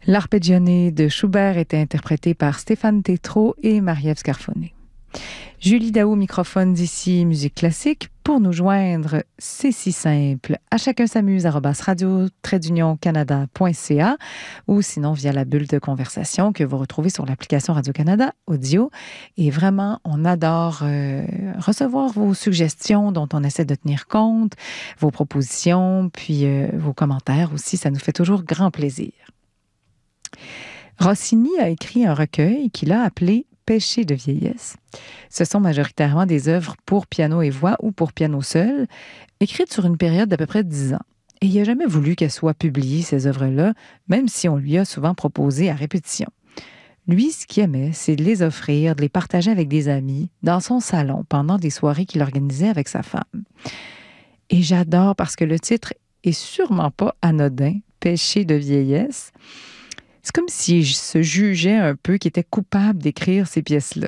L'arpeggione de Schubert était interprété par Stéphane Tétrault et Marie-Ève Scarfonnet. Julie Daou, microphone d'ici Musique Classique. Pour nous joindre, c'est si simple. À chacun s'amuse @radio-canada.ca ou sinon via la bulle de conversation que vous retrouvez sur l'application Radio-Canada Audio. Et vraiment, on adore recevoir vos suggestions dont on essaie de tenir compte, vos propositions, puis vos commentaires aussi. Ça nous fait toujours grand plaisir. Rossini a écrit un recueil qu'il a appelé Péché de vieillesse. Ce sont majoritairement des œuvres pour piano et voix ou pour piano seul, écrites sur une période d'à peu près 10 ans. Et il n'a jamais voulu qu'elles soient publiées, ces œuvres-là, même si on lui a souvent proposé à répétition. Lui, ce qu'il aimait, c'est de les offrir, de les partager avec des amis, dans son salon, pendant des soirées qu'il organisait avec sa femme. Et j'adore parce que le titre est sûrement pas anodin, Péché de vieillesse. C'est comme s'il se jugeait un peu qu'il était coupable d'écrire ces pièces-là.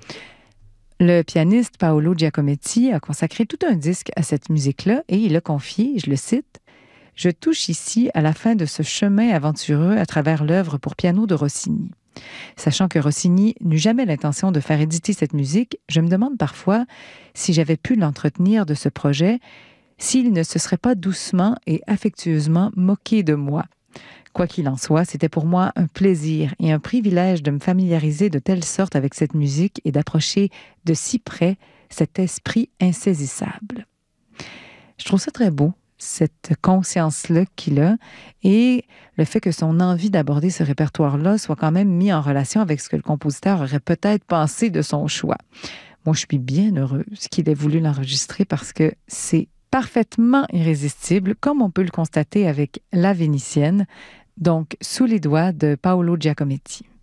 Le pianiste Paolo Giacometti a consacré tout un disque à cette musique-là et il a confié, je le cite, « Je touche ici à la fin de ce chemin aventureux à travers l'œuvre pour piano de Rossini. Sachant que Rossini n'eut jamais l'intention de faire éditer cette musique, je me demande parfois si j'avais pu l'entretenir de ce projet, s'il ne se serait pas doucement et affectueusement moqué de moi. Quoi qu'il en soit, c'était pour moi un plaisir et un privilège de me familiariser de telle sorte avec cette musique et d'approcher de si près cet esprit insaisissable. » Je trouve ça très beau, cette conscience-là qu'il a, et le fait que son envie d'aborder ce répertoire-là soit quand même mis en relation avec ce que le compositeur aurait peut-être pensé de son choix. Moi, je suis bien heureuse qu'il ait voulu l'enregistrer parce que c'est parfaitement irrésistible, comme on peut le constater avec La Vénitienne, donc Sous les doigts de Paolo Giacometti.